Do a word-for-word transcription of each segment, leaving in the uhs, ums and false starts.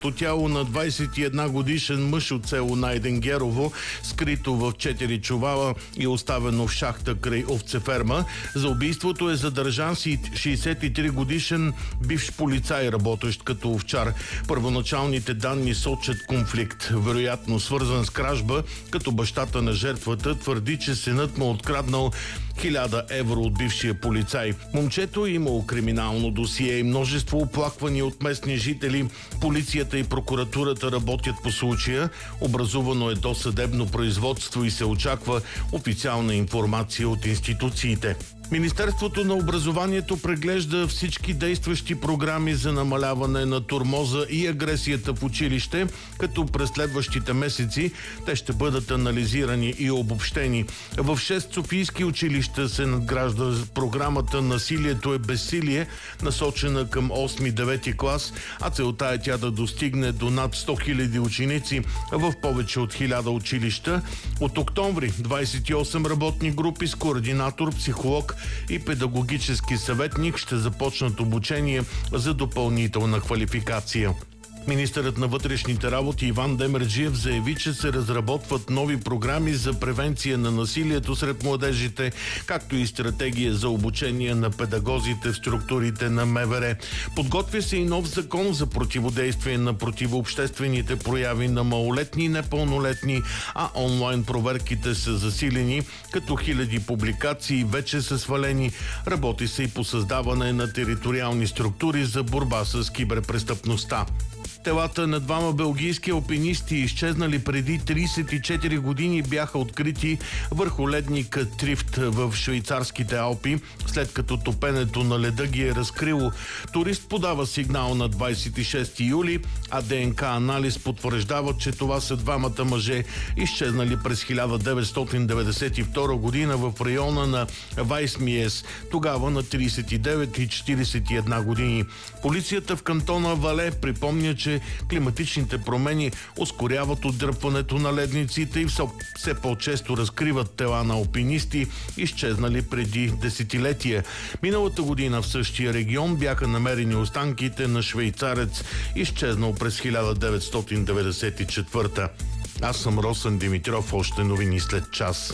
Тяло на двадесет и една годишен мъж от село Найденгерово, скрито в четири чувала и оставено в шахта край овцеферма. За убийството е задържан шейсет и три годишен бивш полицай, работещ като овчар. Първоначалните данни сочат конфликт, вероятно свързан с кражба, като бащата на жертвата твърди, че синът му откраднал хиляда евро от бившия полицай. Момчето е имало криминално досие и множество оплаквания от местни жители. Полицията и прокуратурата работят по случая. Образувано е досъдебно производство и се очаква официална информация от институциите. Министерството на образованието преглежда всички действащи програми за намаляване на тормоза и агресията в училище, като през следващите месеци те ще бъдат анализирани и обобщени. В шест софийски училища се надгражда програмата "Насилието е безсилие", насочена към осми-девети клас, а целта е тя да достигне до над сто хиляди ученици в повече от хиляда училища. От октомври двадесет и осем работни групи с координатор, психолог и педагогически съветник ще започнат обучение за допълнителна квалификация. Министърът на вътрешните работи Иван Демерджиев заяви, че се разработват нови програми за превенция на насилието сред младежите, както и стратегия за обучение на педагозите в структурите на МВР. Подготвя се и нов закон за противодействие на противообществените прояви на малолетни и непълнолетни, а онлайн проверките са засилени, като хиляди публикации вече са свалени. Работи се и по създаване на териториални структури за борба с киберпрестъпността. Телата на двама белгийски алпинисти, изчезнали преди тридесет и четири години, бяха открити върху ледника Трифт в швейцарските Алпи, след като топенето на леда ги е разкрило. Турист подава сигнал на двадесет и шести юли, а ДНК анализ потвърждава, че това са двамата мъже, изчезнали през хиляда деветстотин деветдесет и втора година в района на Вайсмиес, тогава на тридесет и девет и четиридесет и една години. Полицията в кантона Вале припомня, че климатичните промени ускоряват отдръпването на ледниците и все по-често разкриват тела на алпинисти, изчезнали преди десетилетия. Миналата година в същия регион бяха намерени останките на швейцарец, изчезнал през хиляда деветстотин деветдесет и четвърта. Аз съм Росен Димитров, още новини след час.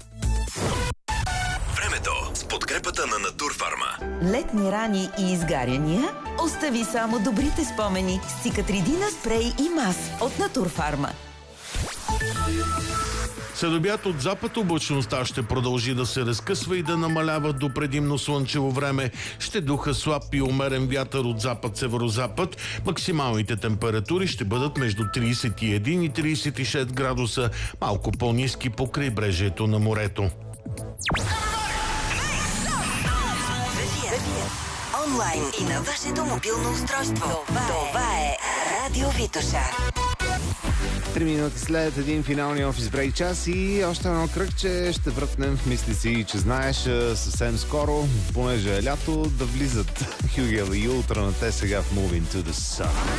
Времето с подкрепата на Натурфарма. Летни рани и изгаряния? Остави само добрите спомени с Цикатридина спрей и мас от Натурфарма. Следобед от запад облачността ще продължи да се разкъсва и да намалява до предимно слънчево време. Ще духа слаб и умерен вятър от запад-северозапад. Максималните температури ще бъдат между тридесет и един и тридесет и шест градуса, малко по-ниски по крайбрежието на морето. Онлайн и на вашето мобилно устройство. Това, Това е Радио Витоша. Три минути след един финалния офис брейк час и още едно кръгче ще врътнем в мисли си, че знаеш съвсем скоро, понеже е лято, да влизат Хюгел и Ултра на те сега в Moving to the Sun.